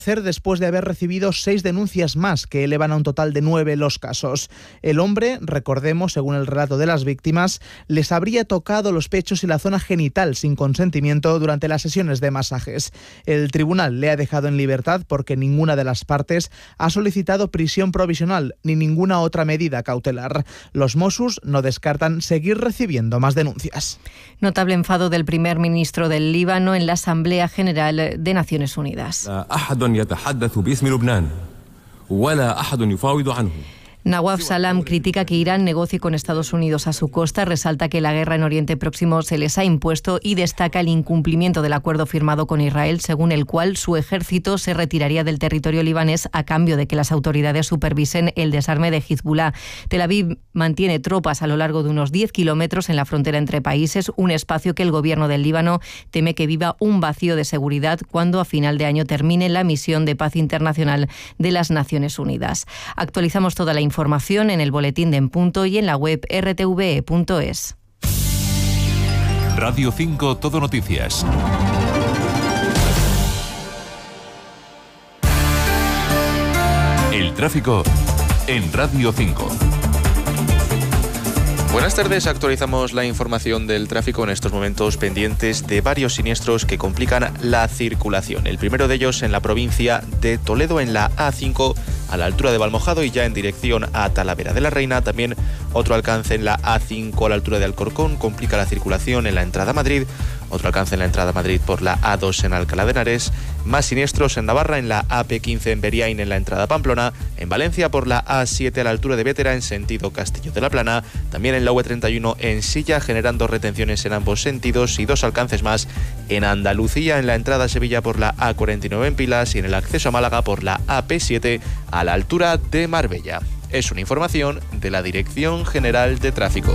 después de haber recibido 6 denuncias más, que elevan a un total de 9 los casos. El hombre, recordemos, según el relato de las víctimas, les habría tocado los pechos y la zona genital sin consentimiento durante las sesiones de masajes. El tribunal le ha dejado en libertad porque ninguna de las partes ha solicitado prisión provisional ni ninguna otra medida cautelar. Los Mossos no descartan seguir recibiendo más denuncias. Notable enfado del primer ministro del Líbano en la Asamblea General de Naciones Unidas. Nawaf Salam critica que Irán negocie con Estados Unidos a su costa, resalta que la guerra en Oriente Próximo se les ha impuesto y destaca el incumplimiento del acuerdo firmado con Israel, según el cual su ejército se retiraría del territorio libanés a cambio de que las autoridades supervisen el desarme de Hezbollah. Tel Aviv mantiene tropas a lo largo de unos 10 kilómetros en la frontera entre países, un espacio que el gobierno del Líbano teme que viva un vacío de seguridad cuando a final de año termine la misión de paz internacional de las Naciones Unidas. Actualizamos toda la información en el boletín de En Punto y en la web rtve.es. Radio 5 Todo Noticias. El tráfico en Radio 5. Buenas tardes, actualizamos la información del tráfico en estos momentos pendientes de varios siniestros que complican la circulación. El primero de ellos en la provincia de Toledo, en la A5, a la altura de Valmojado y ya en dirección a Talavera de la Reina. También otro alcance en la A5 a la altura de Alcorcón, complica la circulación en la entrada a Madrid. Otro alcance en la entrada a Madrid por la A2 en Alcalá de Henares. Más siniestros en Navarra, en la AP15 en Beriaín en la entrada a Pamplona. En Valencia por la A7 a la altura de Bétera en sentido Castillo de la Plana. También en la V31 en Silla, generando retenciones en ambos sentidos. Y 2 alcances más en Andalucía, en la entrada a Sevilla por la A49 en Pilas y en el acceso a Málaga por la AP7 a la altura de Marbella. Es una información de la Dirección General de Tráfico.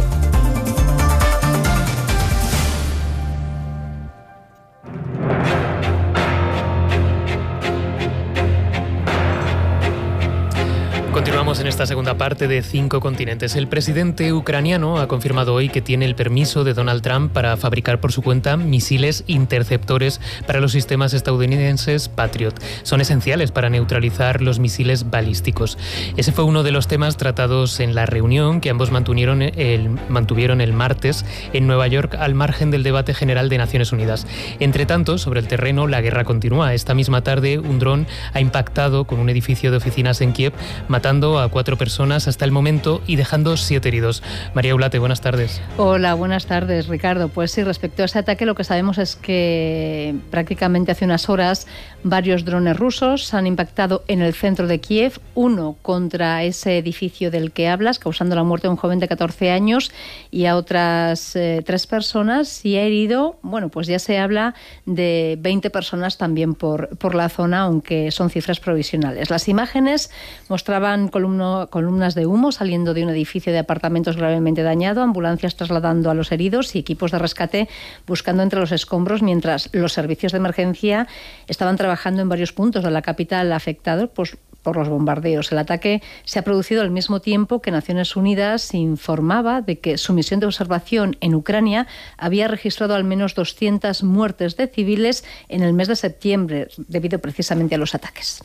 Continuamos en esta segunda parte de 5 continentes. El presidente ucraniano ha confirmado hoy que tiene el permiso de Donald Trump para fabricar por su cuenta misiles interceptores para los sistemas estadounidenses Patriot. Son esenciales para neutralizar los misiles balísticos. Ese fue uno de los temas tratados en la reunión que ambos mantuvieron el martes en Nueva York, al margen del debate general de Naciones Unidas. Entre tanto, sobre el terreno, la guerra continúa. Esta misma tarde, un dron ha impactado con un edificio de oficinas en Kiev, matando a 4 personas hasta el momento y dejando 7 heridos. María Ulate, buenas tardes. Hola, buenas tardes, Ricardo. Pues sí, respecto a ese ataque, lo que sabemos es que prácticamente hace unas horas varios drones rusos han impactado en el centro de Kiev, uno contra ese edificio del que hablas, causando la muerte de un joven de 14 años y a otras 3 personas, y ha herido, bueno, pues ya se habla de 20 personas también por la zona, aunque son cifras provisionales. Las imágenes mostraban columnas de humo saliendo de un edificio de apartamentos gravemente dañado, ambulancias trasladando a los heridos y equipos de rescate buscando entre los escombros, mientras los servicios de emergencia estaban trabajando en varios puntos de la capital afectados por los bombardeos. El ataque se ha producido al mismo tiempo que Naciones Unidas informaba de que su misión de observación en Ucrania había registrado al menos 200 muertes de civiles en el mes de septiembre, debido precisamente a los ataques.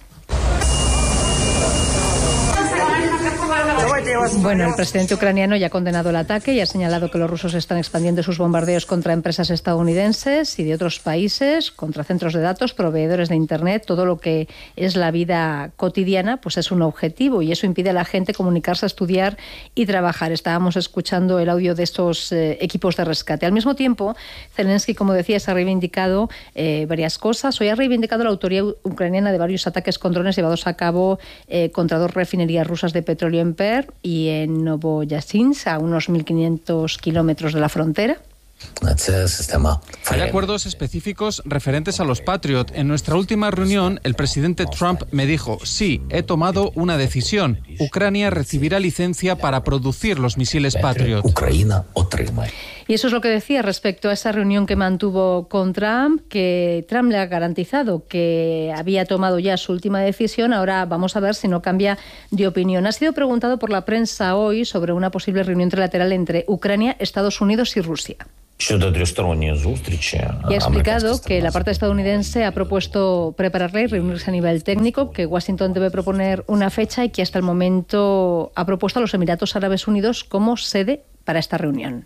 Bueno, el presidente ucraniano ya ha condenado el ataque y ha señalado que los rusos están expandiendo sus bombardeos contra empresas estadounidenses y de otros países, contra centros de datos, proveedores de Internet. Todo lo que es la vida cotidiana pues es un objetivo, y eso impide a la gente comunicarse, estudiar y trabajar. Estábamos escuchando el audio de estos equipos de rescate. Al mismo tiempo, Zelensky, como decías, ha reivindicado varias cosas. Hoy ha reivindicado la autoría ucraniana de varios ataques con drones llevados a cabo contra 2 refinerías rusas de petróleo en Perl y en Novoyasinsk, a unos 1.500 kilómetros de la frontera. Hay acuerdos específicos referentes a los Patriot. En nuestra última reunión, el presidente Trump me dijo: sí, he tomado una decisión. Ucrania recibirá licencia para producir los misiles Patriot. Y eso es lo que decía respecto a esa reunión que mantuvo con Trump, que Trump le ha garantizado que había tomado ya su última decisión. Ahora vamos a ver si no cambia de opinión. Ha sido preguntado por la prensa hoy sobre una posible reunión trilateral entre Ucrania, Estados Unidos y Rusia. Y ha explicado que la parte estadounidense ha propuesto prepararla y reunirse a nivel técnico, que Washington debe proponer una fecha y que hasta el momento ha propuesto a los Emiratos Árabes Unidos como sede para esta reunión.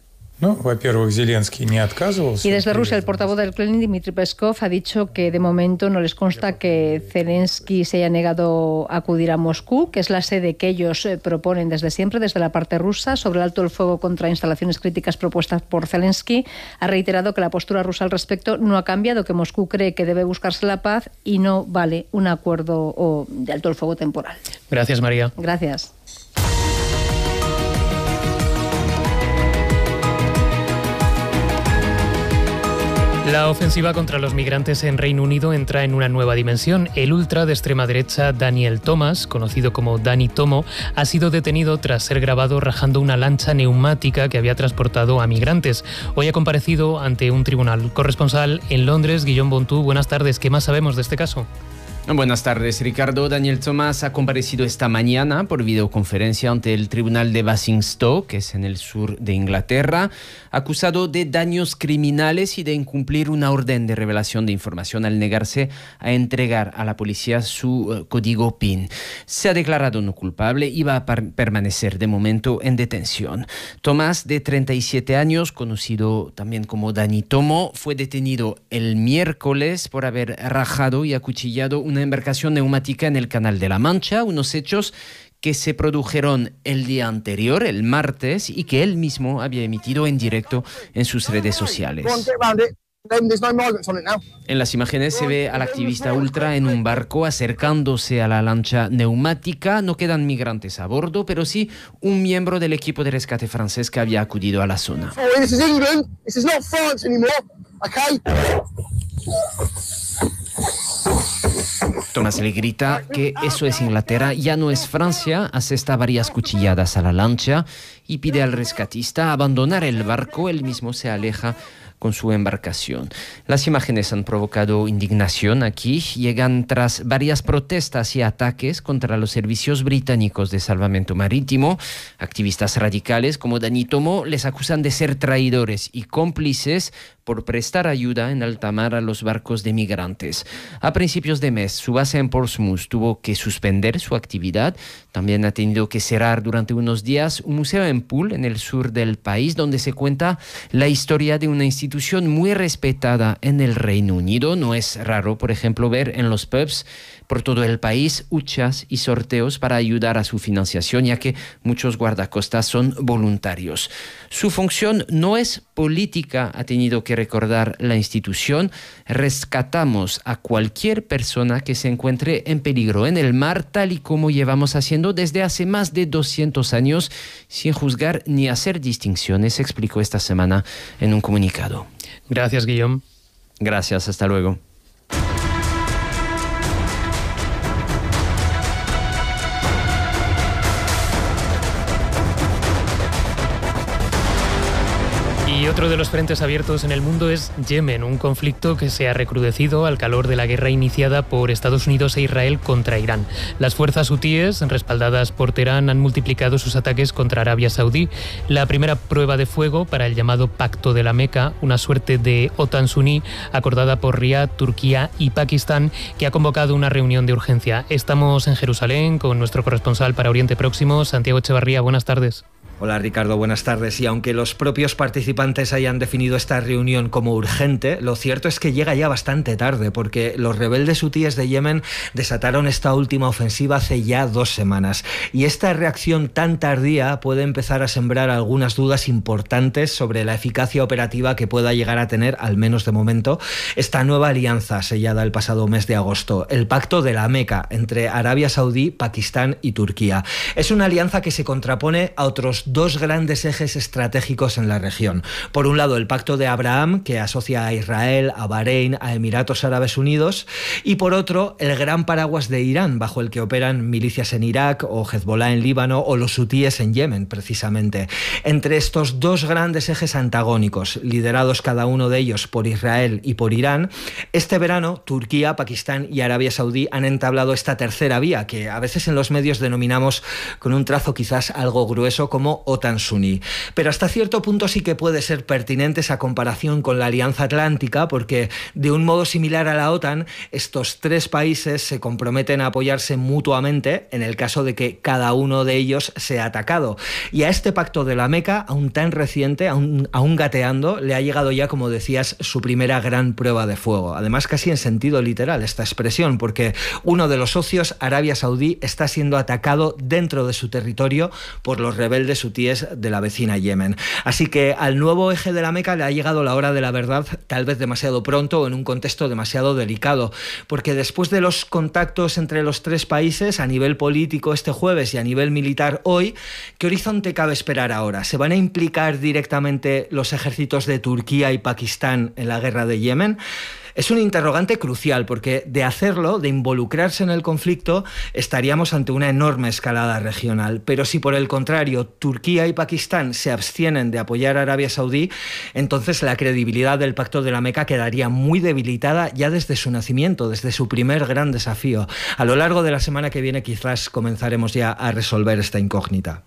Y desde Rusia, el portavoz del Kremlin, Dmitry Peskov, ha dicho que de momento no les consta que Zelensky se haya negado a acudir a Moscú, que es la sede que ellos proponen desde siempre, desde la parte rusa, sobre el alto el fuego contra instalaciones críticas propuestas por Zelensky. Ha reiterado que la postura rusa al respecto no ha cambiado, que Moscú cree que debe buscarse la paz y no vale un acuerdo de alto el fuego temporal. Gracias, María. Gracias. La ofensiva contra los migrantes en Reino Unido entra en una nueva dimensión. El ultra de extrema derecha Daniel Thomas, conocido como Dani Tomo, ha sido detenido tras ser grabado rajando una lancha neumática que había transportado a migrantes. Hoy ha comparecido ante un tribunal. Corresponsal en Londres, Guillaume Bontú, buenas tardes. ¿Qué más sabemos de este caso? Buenas tardes, Ricardo. Daniel Thomas ha comparecido esta mañana por videoconferencia ante el Tribunal de Basingstoke, que es en el sur de Inglaterra, acusado de daños criminales y de incumplir una orden de revelación de información al negarse a entregar a la policía su código PIN. Se ha declarado no culpable y va a permanecer de momento en detención. Thomas, de 37 años, conocido también como Dani Tomo, fue detenido el miércoles por haber rajado y acuchillado una embarcación neumática en el Canal de la Mancha, unos hechos que se produjeron el día anterior, el martes, y que él mismo había emitido en directo en sus redes sociales. En las imágenes se ve al activista ultra en un barco acercándose a la lancha neumática. No quedan migrantes a bordo, pero sí un miembro del equipo de rescate francés que había acudido a la zona. Thomas le grita que eso es Inglaterra, ya no es Francia, asesta varias cuchilladas a la lancha y pide al rescatista abandonar el barco. Él mismo se aleja con su embarcación. Las imágenes han provocado indignación aquí, llegan tras varias protestas y ataques contra los servicios británicos de salvamento marítimo. Activistas radicales como Dani Tomo les acusan de ser traidores y cómplices por prestar ayuda en alta mar a los barcos de migrantes. A principios de mes, su base en Portsmouth tuvo que suspender su actividad. También ha tenido que cerrar durante unos días un museo en Poole, en el sur del país, donde se cuenta la historia de una institución muy respetada en el Reino Unido. No es raro, por ejemplo, ver en los pubs por todo el país huchas y sorteos para ayudar a su financiación, ya que muchos guardacostas son voluntarios. Su función no es política, ha tenido que recordar la institución. Rescatamos a cualquier persona que se encuentre en peligro en el mar, tal y como llevamos haciendo desde hace más de 200 años, sin juzgar ni hacer distinciones, explicó esta semana en un comunicado. Gracias, Guillaume. Gracias, hasta luego. Y otro de los frentes abiertos en el mundo es Yemen, un conflicto que se ha recrudecido al calor de la guerra iniciada por Estados Unidos e Israel contra Irán. Las fuerzas hutíes, respaldadas por Teherán, han multiplicado sus ataques contra Arabia Saudí. La primera prueba de fuego para el llamado Pacto de la Meca, una suerte de OTAN suní acordada por Riad, Turquía y Pakistán, que ha convocado una reunión de urgencia. Estamos en Jerusalén con nuestro corresponsal para Oriente Próximo, Santiago Echevarría. Buenas tardes. Hola Ricardo, buenas tardes. Y aunque los propios participantes hayan definido esta reunión como urgente, lo cierto es que llega ya bastante tarde, porque los rebeldes hutíes de Yemen desataron esta última ofensiva hace ya 2 semanas. Y esta reacción tan tardía puede empezar a sembrar algunas dudas importantes sobre la eficacia operativa que pueda llegar a tener, al menos de momento, esta nueva alianza sellada el pasado mes de agosto, el Pacto de la Meca, entre Arabia Saudí, Pakistán y Turquía. Es una alianza que se contrapone a otros dos grandes ejes estratégicos en la región. Por un lado, el Pacto de Abraham, que asocia a Israel, a Bahrein, a Emiratos Árabes Unidos, y por otro, el gran paraguas de Irán, bajo el que operan milicias en Irak o Hezbollah en Líbano o los hutíes en Yemen, precisamente. Entre estos dos grandes ejes antagónicos, liderados cada uno de ellos por Israel y por Irán, este verano Turquía, Pakistán y Arabia Saudí han entablado esta tercera vía, que a veces en los medios denominamos con un trazo quizás algo grueso como OTAN suní. Pero hasta cierto punto sí que puede ser pertinente esa comparación con la Alianza Atlántica, porque de un modo similar a la OTAN, estos tres países se comprometen a apoyarse mutuamente en el caso de que cada uno de ellos sea atacado. Y a este pacto de la Meca, aún tan reciente, aún gateando, le ha llegado ya, como decías, su primera gran prueba de fuego. Además, casi en sentido literal esta expresión, porque uno de los socios, Arabia Saudí, está siendo atacado dentro de su territorio por los rebeldes hutíes de la vecina Yemen. Así que al nuevo eje de la Meca le ha llegado la hora de la verdad, tal vez demasiado pronto o en un contexto demasiado delicado, porque después de los contactos entre los tres países a nivel político este jueves y a nivel militar hoy, ¿qué horizonte cabe esperar ahora? ¿Se van a implicar directamente los ejércitos de Turquía y Pakistán en la guerra de Yemen? Es un interrogante crucial, porque de hacerlo, de involucrarse en el conflicto, estaríamos ante una enorme escalada regional. Pero si por el contrario Turquía y Pakistán se abstienen de apoyar a Arabia Saudí, entonces la credibilidad del Pacto de la Meca quedaría muy debilitada ya desde su nacimiento, desde su primer gran desafío. A lo largo de la semana que viene quizás comenzaremos ya a resolver esta incógnita.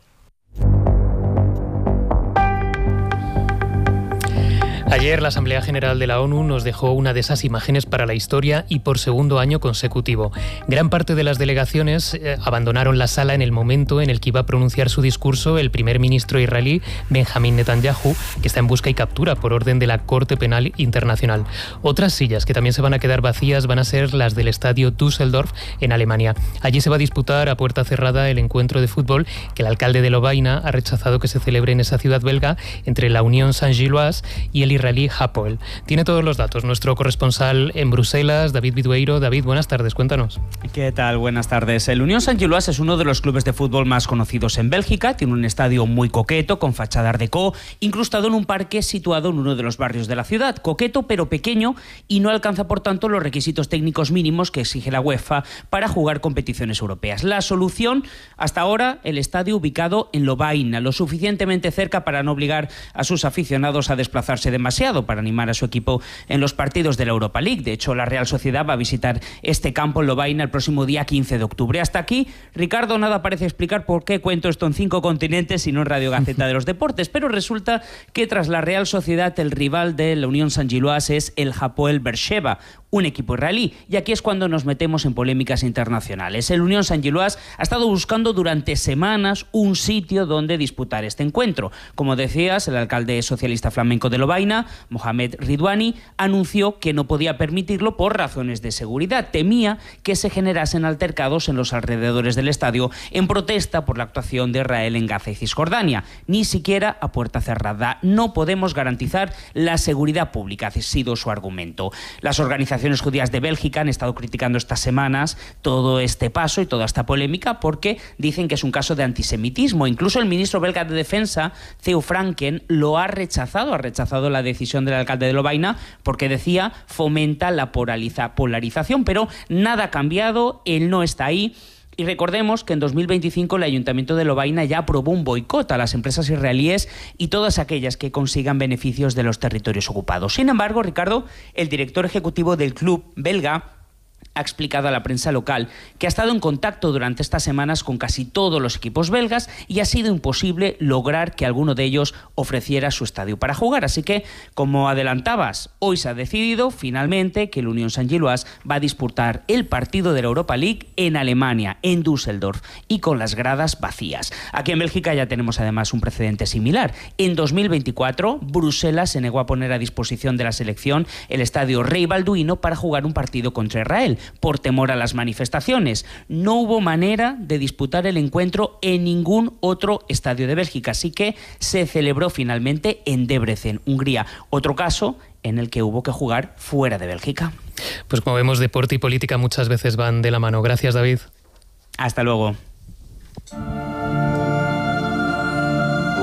Ayer la Asamblea General de la ONU nos dejó una de esas imágenes para la historia y por segundo año consecutivo. Gran parte de las delegaciones abandonaron la sala en el momento en el que iba a pronunciar su discurso el primer ministro israelí Benjamín Netanyahu, que está en busca y captura por orden de la Corte Penal Internacional. Otras sillas que también se van a quedar vacías van a ser las del estadio Düsseldorf en Alemania. Allí se va a disputar a puerta cerrada el encuentro de fútbol que el alcalde de Lovaina ha rechazado que se celebre en esa ciudad belga entre la Unión Saint-Gilloise y el israelí Hapoel. Tiene todos los datos nuestro corresponsal en Bruselas, David Bidueiro. David, buenas tardes, cuéntanos. ¿Qué tal? Buenas tardes. El Unión Saint-Gilloise es uno de los clubes de fútbol más conocidos en Bélgica. Tiene un estadio muy coqueto, con fachada art déco, incrustado en un parque situado en uno de los barrios de la ciudad. Coqueto, pero pequeño, y no alcanza, por tanto, los requisitos técnicos mínimos que exige la UEFA para jugar competiciones europeas. La solución, hasta ahora, el estadio ubicado en Lovaina, lo suficientemente cerca para no obligar a sus aficionados a desplazarse demasiado, para animar a su equipo en los partidos de la Europa League. De hecho, la Real Sociedad va a visitar este campo en Lovaina el próximo día 15 de octubre. Hasta aquí, Ricardo, nada parece explicar por qué cuento esto en 5 continentes y no en Radio Gaceta de los Deportes, pero resulta que tras la Real Sociedad, el rival de la Unión Saint-Gilloise es el Hapoel Beersheva, un equipo israelí, y aquí es cuando nos metemos en polémicas internacionales. El Unión Saint-Gilloise ha estado buscando durante semanas un sitio donde disputar este encuentro. Como decías, el alcalde socialista flamenco de Lovaina, Mohamed Ridwani, anunció que no podía permitirlo por razones de seguridad. Temía que se generasen altercados en los alrededores del estadio en protesta por la actuación de Israel en Gaza y Cisjordania. Ni siquiera a puerta cerrada. No podemos garantizar la seguridad pública, ha sido su argumento. Las organizaciones judías de Bélgica han estado criticando estas semanas todo este paso y toda esta polémica porque dicen que es un caso de antisemitismo. Incluso el ministro belga de Defensa, Theo Franken, lo ha rechazado la decisión del alcalde de Lovaina porque decía fomenta la polarización, pero nada ha cambiado, él no está ahí. Y recordemos que en 2025 el Ayuntamiento de Lovaina ya aprobó un boicot a las empresas israelíes y todas aquellas que consigan beneficios de los territorios ocupados. Sin embargo, Ricardo, el director ejecutivo del club belga ha explicado a la prensa local que ha estado en contacto durante estas semanas con casi todos los equipos belgas y ha sido imposible lograr que alguno de ellos ofreciera su estadio para jugar. Así que, como adelantabas, hoy se ha decidido finalmente que el Unión Saint-Gilloise va a disputar el partido de la Europa League en Alemania, en Düsseldorf, y con las gradas vacías. Aquí en Bélgica ya tenemos además un precedente similar. En 2024, Bruselas se negó a poner a disposición de la selección el estadio Rey Balduino para jugar un partido contra Israel, por temor a las manifestaciones. No hubo manera de disputar el encuentro en ningún otro estadio de Bélgica, así que se celebró finalmente en Debrecen, Hungría. Otro caso en el que hubo que jugar fuera de Bélgica. Pues como vemos, deporte y política muchas veces van de la mano. Gracias, David. Hasta luego.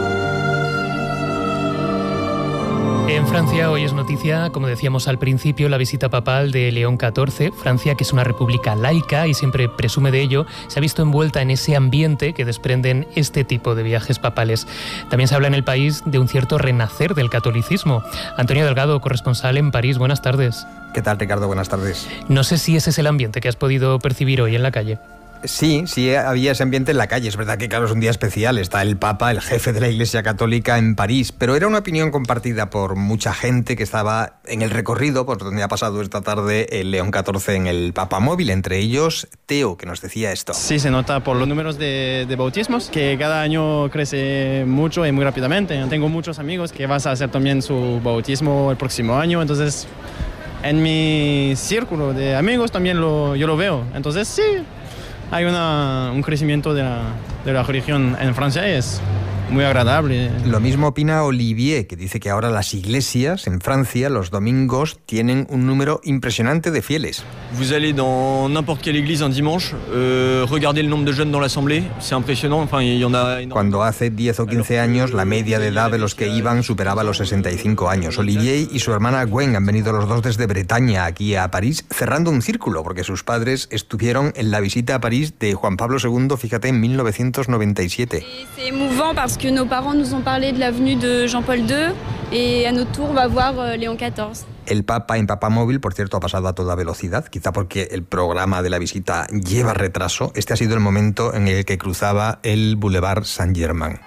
En Francia hoy es noticia, como decíamos al principio, la visita papal de León XIV. Francia, que es una república laica y siempre presume de ello, se ha visto envuelta en ese ambiente que desprenden este tipo de viajes papales. También se habla en el país de un cierto renacer del catolicismo. Antonio Delgado, corresponsal en París, buenas tardes. ¿Qué tal, Ricardo? Buenas tardes. No sé si ese es el ambiente que has podido percibir hoy en la calle. Sí, había ese ambiente en la calle. Es verdad que, claro, es un día especial. Está el Papa, el jefe de la Iglesia Católica, en París. Pero era una opinión compartida por mucha gente que estaba en el recorrido por donde ha pasado esta tarde el León XIV en el Papamóvil. Entre ellos, Teo, que nos decía esto. Sí, se nota por los números de bautismos, que cada año crece mucho y muy rápidamente. Tengo muchos amigos que van a hacer también su bautismo el próximo año. Entonces, en mi círculo de amigos también yo lo veo. Entonces, sí. Hay un crecimiento de la religión en Francia y es muy agradable. Lo mismo opina Olivier, que dice que ahora las iglesias en Francia los domingos tienen un número impresionante de fieles. Vous allez dans n'importe quelle église un dimanche, regardez le nombre de jeunes dans l'assemblée, c'est impressionnant. Enfin, il y en a. Cuando hace 10 o 15 años la media de edad de los que iban superaba los 65 años. Olivier y su hermana Gwen han venido los dos desde Bretaña aquí a París, cerrando un círculo, porque sus padres estuvieron en la visita a París de Juan Pablo II, fíjate, en 1997. C'est émouvant parce que nos parents nous ont parlé de la venue de Jean-Paul II et à notre tour on va voir Léon XIV. El Papa en Papamóvil, por cierto, ha pasado a toda velocidad, quizá porque el programa de la visita lleva retraso. Este ha sido el momento en el que cruzaba el Boulevard Saint-Germain.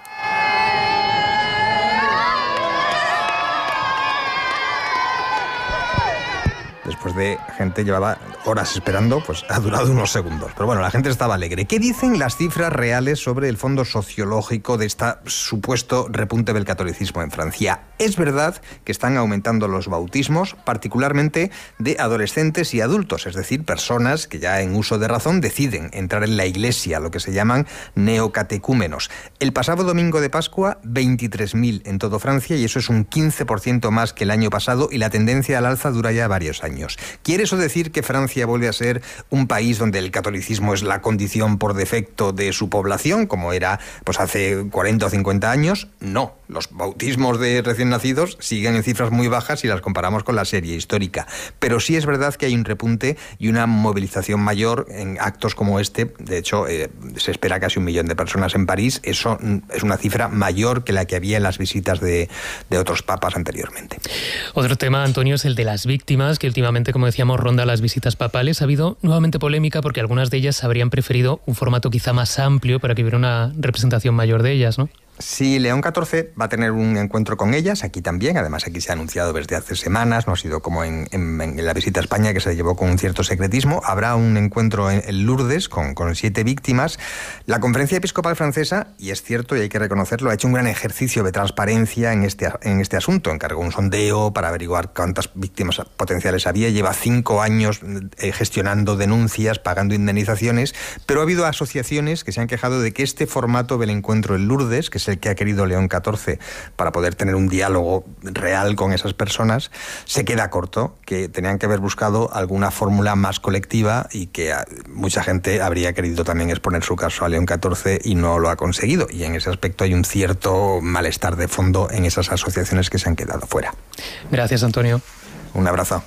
Después de gente llevaba horas esperando, pues ha durado unos segundos. Pero bueno, la gente estaba alegre. ¿Qué dicen las cifras reales sobre el fondo sociológico de este supuesto repunte del catolicismo en Francia? Es verdad que están aumentando los bautismos, particularmente de adolescentes y adultos, es decir, personas que ya en uso de razón deciden entrar en la iglesia, lo que se llaman neocatecúmenos. El pasado domingo de Pascua, 23.000 en todo Francia, y eso es un 15% más que el año pasado, y la tendencia al alza dura ya varios años. ¿Quiere eso decir que Francia vuelve a ser un país donde el catolicismo es la condición por defecto de su población, como era pues hace 40 o 50 años? No. Los bautismos de recién nacidos siguen en cifras muy bajas si las comparamos con la serie histórica. Pero sí es verdad que hay un repunte y una movilización mayor en actos como este. De hecho, se espera casi 1 millón de personas en París. Eso es una cifra mayor que la que había en las visitas de otros papas anteriormente. Otro tema, Antonio, es el de las víctimas, que últimamente, como decíamos, ronda las visitas papales. Ha habido nuevamente polémica porque algunas de ellas habrían preferido un formato quizá más amplio para que hubiera una representación mayor de ellas, ¿no? Sí, León XIV va a tener un encuentro con ellas, aquí también. Además, aquí se ha anunciado desde hace semanas, no ha sido como en la visita a España, que se llevó con un cierto secretismo. Habrá un encuentro en Lourdes con 7 víctimas. La Conferencia Episcopal Francesa, y es cierto y hay que reconocerlo, ha hecho un gran ejercicio de transparencia en este asunto. Encargó un sondeo para averiguar cuántas víctimas potenciales había. Lleva 5 años gestionando denuncias, pagando indemnizaciones, pero ha habido asociaciones que se han quejado de que este formato del encuentro en Lourdes, que es el que ha querido León XIV para poder tener un diálogo real con esas personas, se queda corto, que tenían que haber buscado alguna fórmula más colectiva y que mucha gente habría querido también exponer su caso a León XIV y no lo ha conseguido. Y en ese aspecto hay un cierto malestar de fondo en esas asociaciones que se han quedado fuera. Gracias, Antonio. Un abrazo.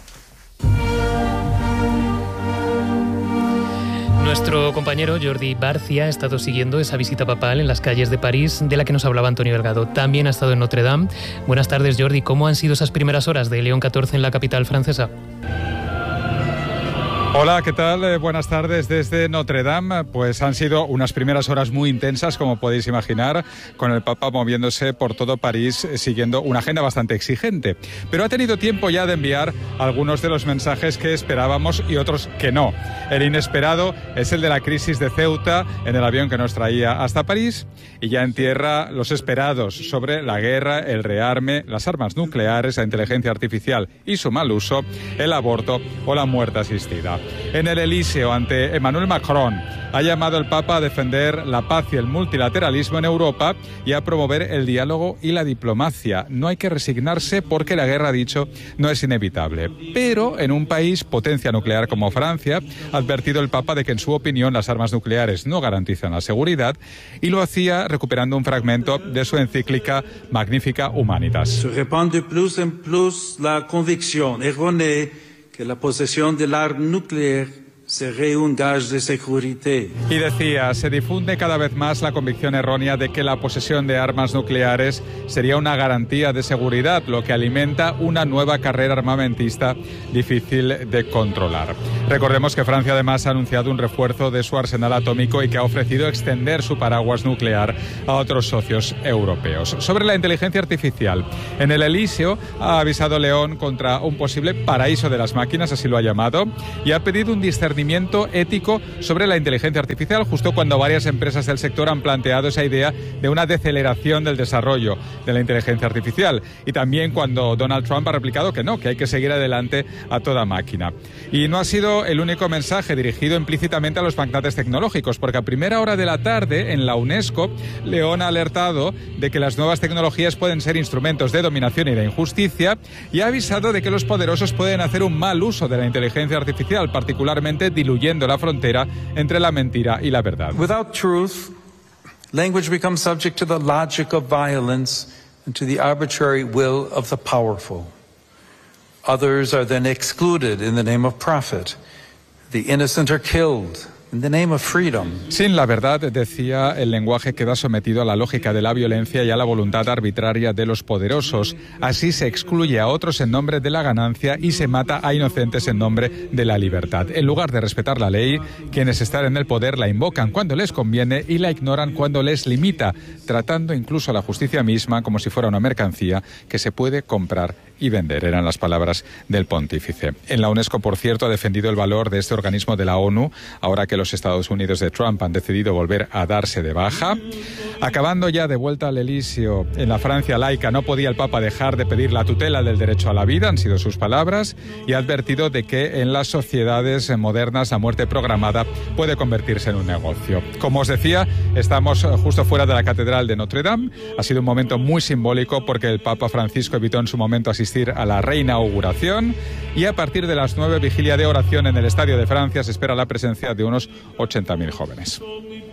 Nuestro compañero Jordi Barcia ha estado siguiendo esa visita papal en las calles de París de la que nos hablaba Antonio Delgado. También ha estado en Notre Dame. Buenas tardes, Jordi. ¿Cómo han sido esas primeras horas de León XIV en la capital francesa? Hola, ¿qué tal? Buenas tardes desde Notre Dame. Pues han sido unas primeras horas muy intensas, como podéis imaginar, con el Papa moviéndose por todo París, siguiendo una agenda bastante exigente. Pero ha tenido tiempo ya de enviar algunos de los mensajes que esperábamos y otros que no. El inesperado es el de la crisis de Ceuta en el avión que nos traía hasta París, y ya en tierra los esperados sobre la guerra, el rearme, las armas nucleares, la inteligencia artificial y su mal uso, el aborto o la muerte asistida. En el Elíseo, ante Emmanuel Macron, ha llamado el Papa a defender la paz y el multilateralismo en Europa y a promover el diálogo y la diplomacia. No hay que resignarse porque la guerra, ha dicho, no es inevitable. Pero en un país potencia nuclear como Francia, ha advertido el Papa de que en su opinión las armas nucleares no garantizan la seguridad, y lo hacía recuperando un fragmento de su encíclica Magnificat Humanitas. Se répand de plus en plus la convicción errónea que la posesión del arma nuclear sería un gage de seguridad. Y decía, se difunde cada vez más la convicción errónea de que la posesión de armas nucleares sería una garantía de seguridad, lo que alimenta una nueva carrera armamentista difícil de controlar. Recordemos que Francia además ha anunciado un refuerzo de su arsenal atómico y que ha ofrecido extender su paraguas nuclear a otros socios europeos. Sobre la inteligencia artificial, en el Elíseo ha avisado León contra un posible paraíso de las máquinas, así lo ha llamado, y ha pedido un discernimiento ético sobre la inteligencia artificial, justo cuando varias empresas del sector han planteado esa idea de una deceleración del desarrollo de la inteligencia artificial, y también cuando Donald Trump ha replicado que no, que hay que seguir adelante a toda máquina. Y no ha sido el único mensaje dirigido implícitamente a los magnates tecnológicos, porque a primera hora de la tarde en la UNESCO, León ha alertado de que las nuevas tecnologías pueden ser instrumentos de dominación y de injusticia, y ha avisado de que los poderosos pueden hacer un mal uso de la inteligencia artificial, particularmente diluyendo la frontera entre la mentira y la verdad. Without truth, language becomes subject to the logic of violence and to the arbitrary will of the powerful. Others are then excluded in the name of profit. The innocent are killed in the name of freedom. Sin la verdad, decía, el lenguaje queda sometido a la lógica de la violencia y a la voluntad arbitraria de los poderosos. Así se excluye a otros en nombre de la ganancia y se mata a inocentes en nombre de la libertad. En lugar de respetar la ley, quienes están en el poder la invocan cuando les conviene y la ignoran cuando les limita, tratando incluso a la justicia misma como si fuera una mercancía que se puede comprar y vender. Eran las palabras del pontífice. En la UNESCO, por cierto, ha defendido el valor de este organismo de la ONU, ahora que los Estados Unidos de Trump han decidido volver a darse de baja. Acabando ya de vuelta al Elíseo, en la Francia laica no podía el Papa dejar de pedir la tutela del derecho a la vida, han sido sus palabras, y ha advertido de que en las sociedades modernas la muerte programada puede convertirse en un negocio. Como os decía, estamos justo fuera de la Catedral de Notre Dame. Ha sido un momento muy simbólico porque el Papa Francisco evitó en su momento asistir a la reinauguración, y a partir de las 9, vigilia de oración en el Estadio de Francia. Se espera la presencia de unos 80.000 jóvenes.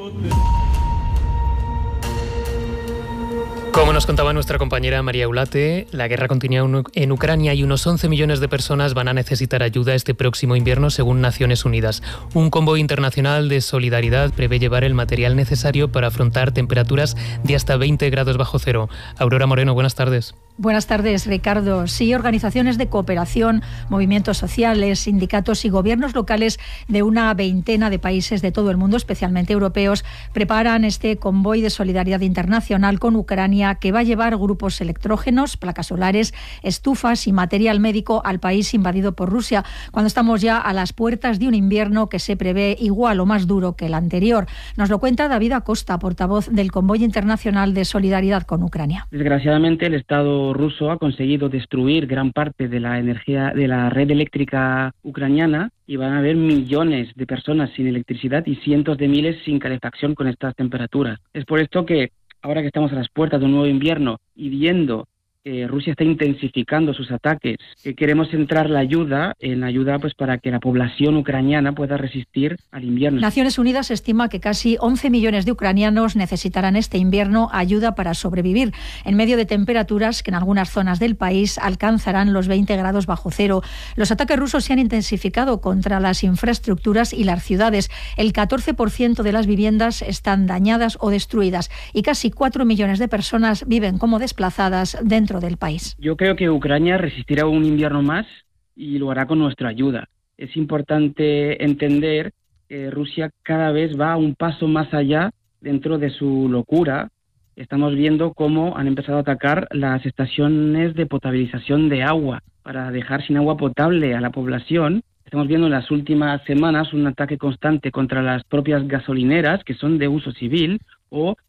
Como nos contaba nuestra compañera María Eulate, la guerra continúa en Ucrania y unos 11 millones de personas van a necesitar ayuda este próximo invierno, según Naciones Unidas. Un convoy internacional de solidaridad prevé llevar el material necesario para afrontar temperaturas de hasta 20 grados bajo cero. Aurora Moreno, buenas tardes. Buenas tardes, Ricardo. Sí, organizaciones de cooperación, movimientos sociales, sindicatos y gobiernos locales de una veintena de países de todo el mundo, especialmente europeos, preparan este convoy de solidaridad internacional con Ucrania, que va a llevar grupos electrógenos, placas solares, estufas y material médico al país invadido por Rusia, cuando estamos ya a las puertas de un invierno que se prevé igual o más duro que el anterior. Nos lo cuenta David Acosta, portavoz del Convoy Internacional de Solidaridad con Ucrania. Desgraciadamente, el Estado ruso ha conseguido destruir gran parte de la energía de la red eléctrica ucraniana, y van a haber millones de personas sin electricidad y cientos de miles sin calefacción con estas temperaturas. Es por esto que ahora que estamos a las puertas de un nuevo invierno y viendo que Rusia está intensificando sus ataques, queremos centrar la ayuda pues para que la población ucraniana pueda resistir al invierno. Naciones Unidas estima que casi 11 millones de ucranianos necesitarán este invierno ayuda para sobrevivir en medio de temperaturas que en algunas zonas del país alcanzarán los 20 grados bajo cero. Los ataques rusos se han intensificado contra las infraestructuras y las ciudades. El 14% de las viviendas están dañadas o destruidas y casi 4 millones de personas viven como desplazadas dentro del país. Yo creo que Ucrania resistirá un invierno más y lo hará con nuestra ayuda. Es importante entender que Rusia cada vez va un paso más allá dentro de su locura. Estamos viendo cómo han empezado a atacar las estaciones de potabilización de agua para dejar sin agua potable a la población. Estamos viendo en las últimas semanas un ataque constante contra las propias gasolineras, que son de uso civil, o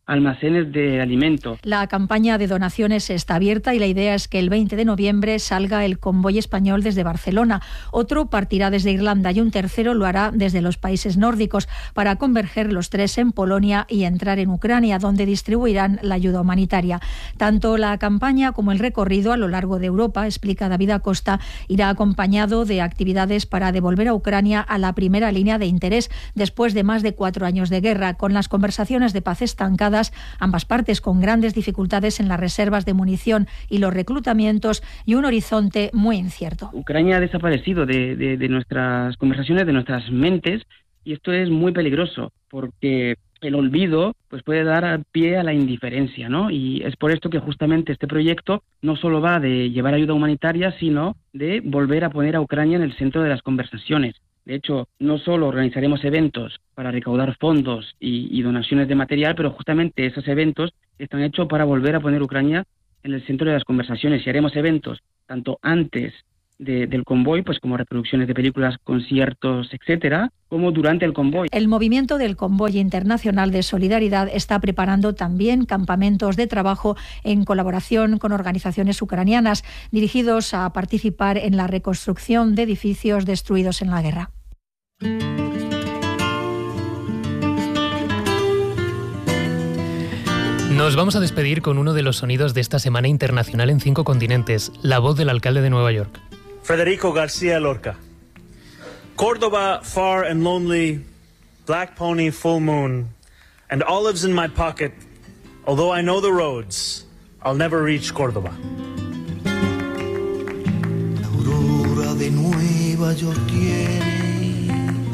almacenes de alimento. La campaña de donaciones está abierta y la idea es que el 20 de noviembre salga el convoy español desde Barcelona. Otro partirá desde Irlanda y un tercero lo hará desde los países nórdicos para converger los tres en Polonia y entrar en Ucrania, donde distribuirán la ayuda humanitaria. Tanto la campaña como el recorrido a lo largo de Europa, explica David Acosta, irá acompañado de actividades para devolver a Ucrania a la primera línea de interés después de más de 4 años de guerra, con las conversaciones de paz estancadas, ambas partes con grandes dificultades en las reservas de munición y los reclutamientos y un horizonte muy incierto. Ucrania ha desaparecido de nuestras conversaciones, de nuestras mentes, y esto es muy peligroso porque el olvido pues puede dar pie a la indiferencia, ¿no? Y es por esto que justamente este proyecto no solo va de llevar ayuda humanitaria, sino de volver a poner a Ucrania en el centro de las conversaciones. De hecho, no solo organizaremos eventos para recaudar fondos y donaciones de material, pero justamente esos eventos están hechos para volver a poner a Ucrania en el centro de las conversaciones. Y haremos eventos tanto antes del convoy, pues como reproducciones de películas, conciertos, etcétera, como durante el convoy. El movimiento del Convoy Internacional de Solidaridad está preparando también campamentos de trabajo en colaboración con organizaciones ucranianas dirigidos a participar en la reconstrucción de edificios destruidos en la guerra. Nos vamos a despedir con uno de los sonidos de esta Semana Internacional en 5 continentes, la voz del alcalde de Nueva York. Federico García Lorca. Córdoba, far and lonely, black pony, full moon, and olives in my pocket. Although I know the roads, I'll never reach Córdoba. La aurora de Nueva York tiene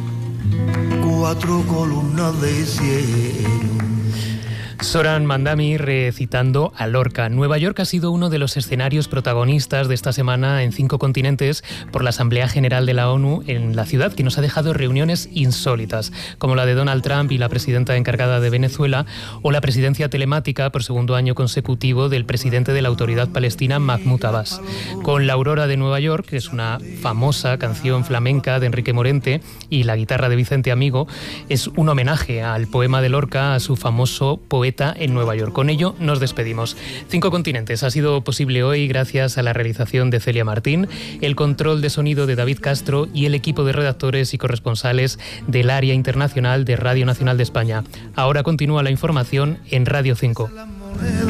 4 columnas de cielo. Zoran Mandami recitando a Lorca. Nueva York ha sido uno de los escenarios protagonistas de esta semana en 5 continentes por la Asamblea General de la ONU en la ciudad, que nos ha dejado reuniones insólitas, como la de Donald Trump y la presidenta encargada de Venezuela, o la presidencia telemática por segundo año consecutivo del presidente de la Autoridad Palestina, Mahmoud Abbas. Con La Aurora de Nueva York, que es una famosa canción flamenca de Enrique Morente, y la guitarra de Vicente Amigo, es un homenaje al poema de Lorca, a su famoso poeta en Nueva York. Con ello nos despedimos. 5 continentes ha sido posible hoy gracias a la realización de Celia Martín, el control de sonido de David Castro y el equipo de redactores y corresponsales del área internacional de Radio Nacional de España. Ahora continúa la información en Radio 5.